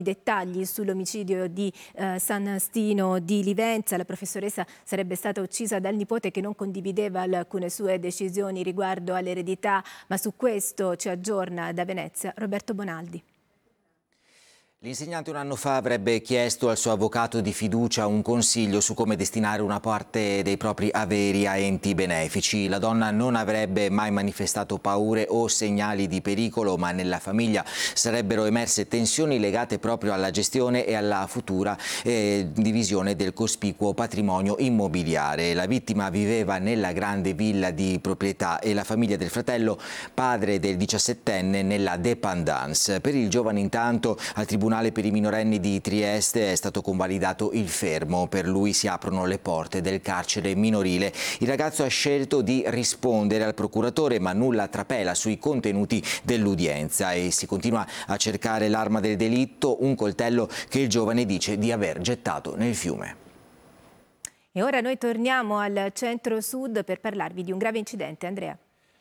dettagli sull'omicidio di San Stino di Livenza. La professoressa sarebbe stata uccisa dal nipote che non condivideva alcune sue decisioni riguardo all'eredità, ma su questo ci aggiorna da Venezia Roberto Bonaldi. L'insegnante un anno fa avrebbe chiesto al suo avvocato di fiducia un consiglio su come destinare una parte dei propri averi a enti benefici. La donna non avrebbe mai manifestato paure o segnali di pericolo, ma nella famiglia sarebbero emerse tensioni legate proprio alla gestione e alla futura divisione del cospicuo patrimonio immobiliare. La vittima viveva nella grande villa di proprietà e la famiglia del fratello, padre del 17enne, nella dépendance. Per il giovane intanto al Tribunale per i minorenni di Trieste è stato convalidato il fermo. Per lui si aprono le porte del carcere minorile. Il ragazzo ha scelto di rispondere al procuratore, ma nulla trapela sui contenuti dell'udienza e si continua a cercare l'arma del delitto, un coltello che il giovane dice di aver gettato nel fiume. E ora noi torniamo al centro-sud per parlarvi di un grave incidente. Andrea.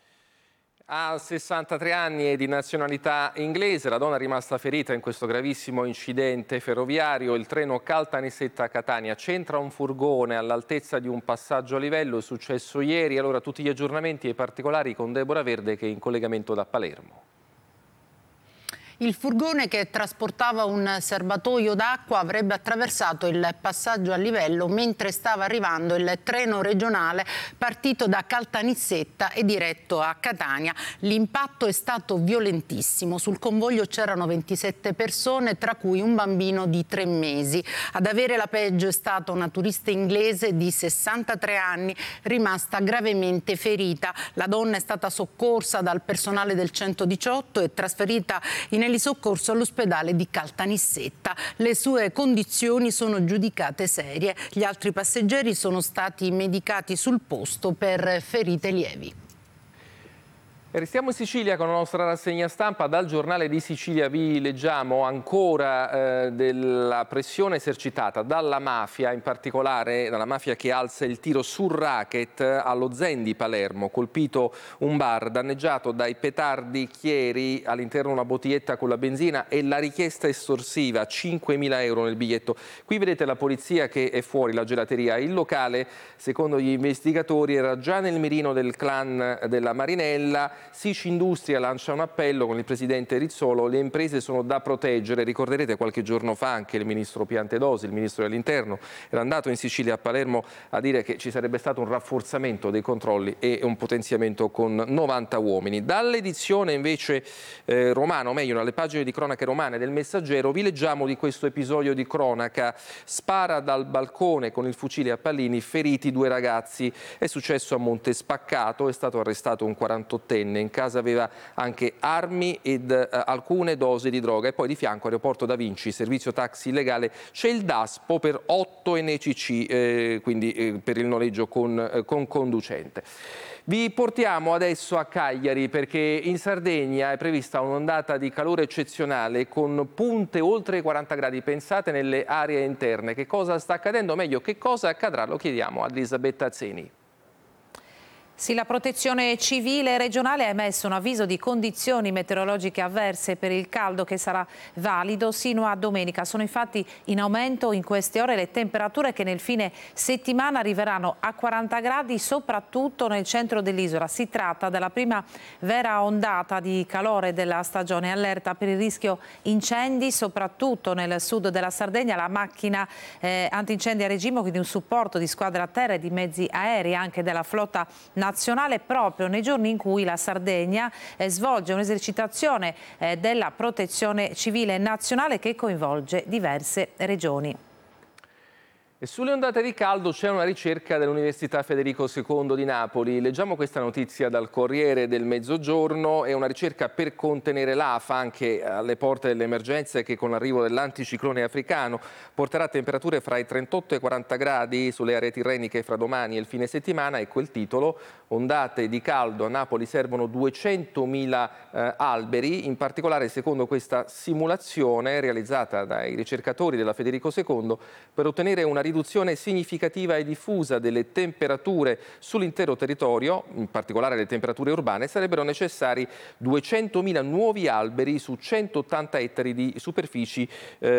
Ha 63 anni e di nazionalità inglese, la donna è rimasta ferita in questo gravissimo incidente ferroviario. Il treno Caltanissetta-Catania centra un furgone all'altezza di un passaggio a livello, è successo ieri. Allora tutti gli aggiornamenti e i particolari con Deborah Verde che è in collegamento da Palermo. Il furgone che trasportava un serbatoio d'acqua avrebbe attraversato il passaggio a livello mentre stava arrivando il treno regionale partito da Caltanissetta e diretto a Catania. L'impatto è stato violentissimo. Sul convoglio c'erano 27 persone, tra cui un bambino di 3 mesi. Ad avere la peggio è stata una turista inglese di 63 anni, rimasta gravemente ferita. La donna è stata soccorsa dal personale del 118 e trasferita in soccorso all'ospedale di Caltanissetta. Le sue condizioni sono giudicate serie. Gli altri passeggeri sono stati medicati sul posto per ferite lievi. E restiamo in Sicilia con la nostra rassegna stampa. Dal Giornale di Sicilia vi leggiamo ancora della pressione esercitata dalla mafia, in particolare dalla mafia che alza il tiro sul racket allo Zen di Palermo. Colpito un bar, danneggiato dai petardi Chieri, all'interno una bottiglietta con la benzina e la richiesta estorsiva, 5.000 euro nel biglietto. Qui vedete la polizia che è fuori la gelateria. Il locale, secondo gli investigatori, era già nel mirino del clan della Marinella. Sicindustria lancia un appello con il presidente Rizzolo: le imprese sono da proteggere. Ricorderete qualche giorno fa anche il ministro Piantedosi, il ministro dell'Interno, era andato in Sicilia, a Palermo, a dire che ci sarebbe stato un rafforzamento dei controlli e un potenziamento con 90 uomini. Dall'edizione invece romana, o meglio dalle pagine di cronache romane del Messaggero, vi leggiamo di questo episodio di cronaca. Spara dal balcone con il fucile a pallini, feriti 2 ragazzi. È successo a Montespaccato, è stato arrestato un 48enne. In casa aveva anche armi ed alcune dosi di droga. E poi di fianco, aeroporto Da Vinci, servizio taxi illegale, c'è il DASPO per 8 NCC, quindi per il noleggio con conducente. Vi portiamo adesso a Cagliari perché in Sardegna è prevista un'ondata di calore eccezionale con punte oltre i 40 gradi. Pensate nelle aree interne. Che cosa sta accadendo? Meglio, che cosa accadrà? Lo chiediamo ad Elisabetta Zeni. Sì, la Protezione Civile regionale ha emesso un avviso di condizioni meteorologiche avverse per il caldo che sarà valido sino a domenica. Sono infatti in aumento in queste ore le temperature che nel fine settimana arriveranno a 40 gradi, soprattutto nel centro dell'isola. Si tratta della prima vera ondata di calore della stagione. Allerta per il rischio incendi, soprattutto nel sud della Sardegna. La macchina antincendi a regime, quindi un supporto di squadra a terra e di mezzi aerei anche della flotta nazionale proprio nei giorni in cui la Sardegna svolge un'esercitazione della Protezione Civile nazionale che coinvolge diverse regioni. E sulle ondate di caldo c'è una ricerca dell'Università Federico II di Napoli. Leggiamo questa notizia dal Corriere del Mezzogiorno. È una ricerca per contenere l'afa anche alle porte dell'emergenza che con l'arrivo dell'anticiclone africano porterà temperature fra i 38 e i 40 gradi sulle aree tirreniche fra domani e il fine settimana. Ecco il titolo: ondate di caldo, a Napoli servono 200.000 alberi. In particolare, secondo questa simulazione realizzata dai ricercatori della Federico II, per ottenere una riduzione significativa e diffusa delle temperature sull'intero territorio, in particolare le temperature urbane, sarebbero necessari 200.000 nuovi alberi su 180 ettari di superfici